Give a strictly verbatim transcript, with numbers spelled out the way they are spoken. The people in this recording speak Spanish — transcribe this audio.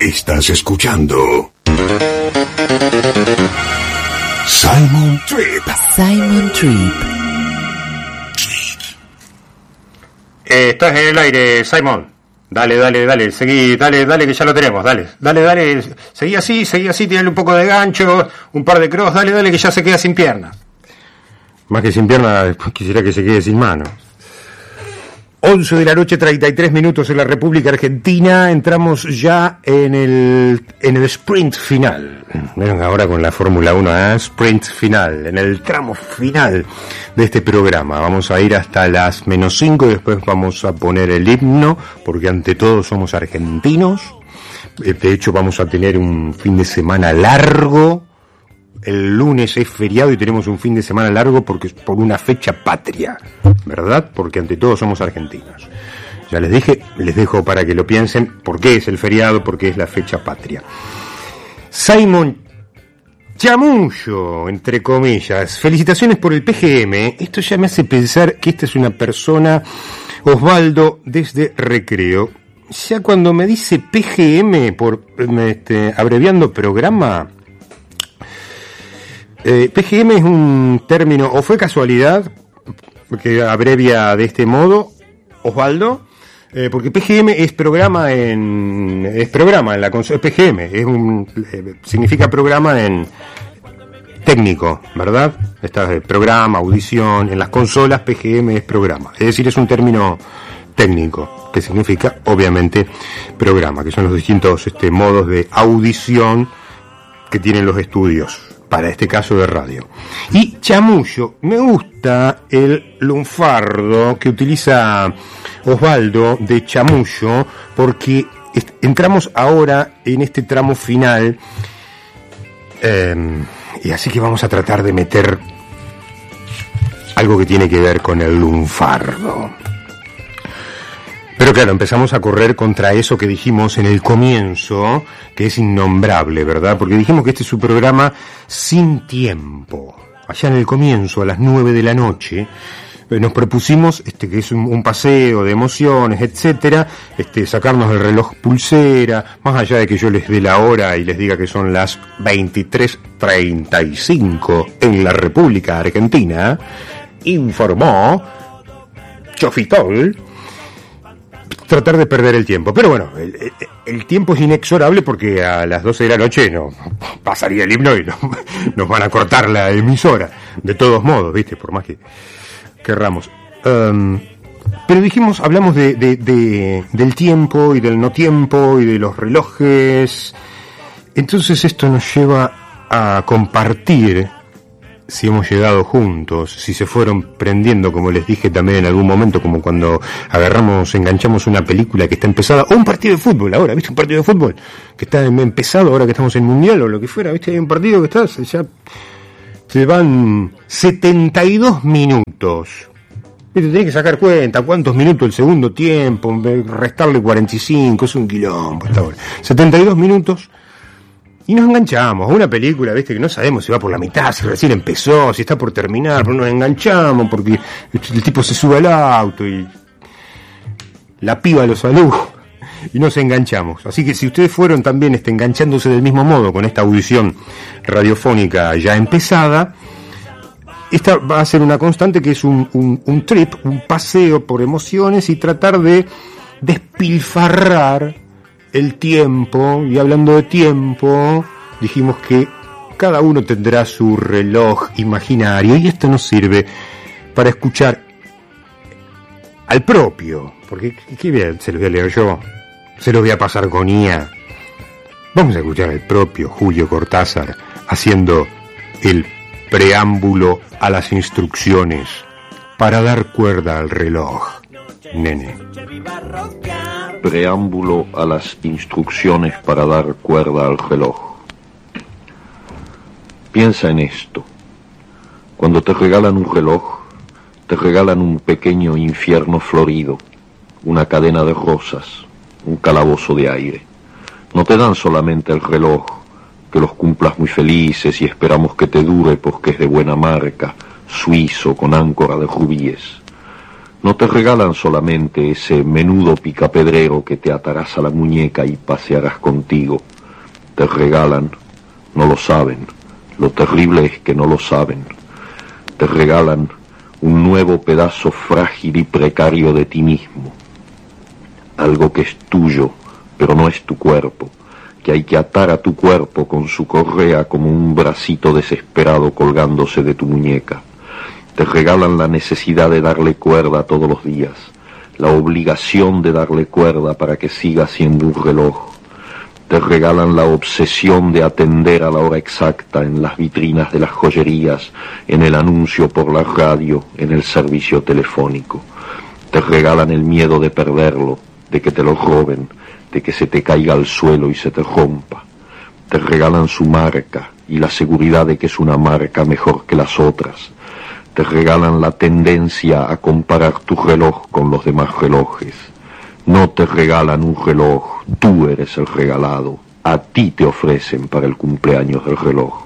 Estás escuchando Simon Trip. Simon Trip. Eh, estás en el aire, Simon. Dale, dale, dale, seguí, dale, dale, que ya lo tenemos, dale, dale, dale, seguí así, seguí así, tirale un poco de gancho, un par de cross, dale, dale, que ya se queda sin pierna. Más que sin pierna, después quisiera que se quede sin mano. once de la noche, treinta y tres minutos en la República Argentina. Entramos ya en el en el sprint final. Miren ahora con la Fórmula uno, ¿eh? Sprint final, en el tramo final de este programa. Vamos a ir hasta las menos cinco y después vamos a poner el himno, porque ante todo somos argentinos. De hecho, vamos a tener un fin de semana largo. El lunes es feriado y tenemos un fin de semana largo porque es por una fecha patria, ¿verdad? Porque ante todo somos argentinos. Ya les dije, les dejo para que lo piensen, por qué es el feriado, porque es la fecha patria. Simon Chamullo, entre comillas, felicitaciones por el P G M. Esto ya me hace pensar que esta es una persona, Osvaldo, desde Recreo. Ya cuando me dice P G M, por este, abreviando programa... Eh, P G M es un término, o fue casualidad, que abrevia de este modo, Osvaldo, eh, porque P G M es programa en, es programa en la consola, P G M, es un, eh, significa programa en técnico, ¿verdad? Está el programa, audición, en las consolas P G M es programa, es decir, es un término técnico, que significa, obviamente, programa, que son los distintos este, modos de audición que tienen los estudios. Para este caso de radio. Y chamullo, me gusta el lunfardo que utiliza Osvaldo de chamullo, porque est- entramos ahora en este tramo final, eh, y así que vamos a tratar de meter algo que tiene que ver con el lunfardo. Pero claro, empezamos a correr contra eso que dijimos en el comienzo, que es innombrable, ¿verdad? Porque dijimos que este es un programa sin tiempo. Allá en el comienzo, a las nueve de la noche, eh, nos propusimos este que es un, un paseo de emociones, etcétera, este, sacarnos el reloj pulsera, más allá de que yo les dé la hora y les diga que son las veintitrés treinta y cinco en la República Argentina, informó Chofitol. Tratar de perder el tiempo, pero bueno, el, el, el tiempo es inexorable porque a las doce de la noche no pasaría el himno y no, nos van a cortar la emisora, de todos modos, ¿viste? Por más que querramos. Um, pero dijimos, hablamos de, de, de, del tiempo y del no tiempo y de los relojes, entonces esto nos lleva a compartir si hemos llegado juntos, si se fueron prendiendo, como les dije también en algún momento, como cuando agarramos, enganchamos una película que está empezada, o un partido de fútbol ahora, ¿viste? Un partido de fútbol que está empezado ahora que estamos en Mundial o lo que fuera, ¿viste? Hay un partido que está, ya se van setenta y dos minutos. ¿Viste? Tenés que sacar cuenta, cuántos minutos el segundo tiempo, restarle cuarenta y cinco, es un quilombo hasta ahora. setenta y dos minutos. Y nos enganchamos a una película, ¿viste? Que no sabemos si va por la mitad, si recién empezó, si está por terminar, pero nos enganchamos porque el tipo se sube al auto y la piba lo saluda y nos enganchamos. Así que si ustedes fueron también este, enganchándose del mismo modo con esta audición radiofónica ya empezada, esta va a ser una constante que es un, un, un trip, un paseo por emociones y tratar de despilfarrar el tiempo. Y hablando de tiempo, dijimos que cada uno tendrá su reloj imaginario y esto nos sirve para escuchar al propio, porque qué bien, se los voy a leer yo, se los voy a pasar con I A. Vamos a escuchar al propio Julio Cortázar haciendo el preámbulo a las instrucciones para dar cuerda al reloj, nene. Preámbulo a las instrucciones para dar cuerda al reloj. Piensa en esto. Cuando te regalan un reloj, te regalan un pequeño infierno florido, una cadena de rosas, un calabozo de aire. No te dan solamente el reloj, que los cumplas muy felices y esperamos que te dure porque es de buena marca, suizo con áncora de rubíes. No te regalan solamente ese menudo picapedrero que te atarás a la muñeca y pasearás contigo. Te regalan, no lo saben, lo terrible es que no lo saben, te regalan un nuevo pedazo frágil y precario de ti mismo. Algo que es tuyo, pero no es tu cuerpo, que hay que atar a tu cuerpo con su correa como un bracito desesperado colgándose de tu muñeca. Te regalan la necesidad de darle cuerda todos los días, la obligación de darle cuerda para que siga siendo un reloj. Te regalan la obsesión de atender a la hora exacta en las vitrinas de las joyerías, en el anuncio por la radio, en el servicio telefónico. Te regalan el miedo de perderlo, de que te lo roben, de que se te caiga al suelo y se te rompa. Te regalan su marca y la seguridad de que es una marca mejor que las otras. Te regalan la tendencia a comparar tu reloj con los demás relojes. No te regalan un reloj, tú eres el regalado. A ti te ofrecen para el cumpleaños del reloj.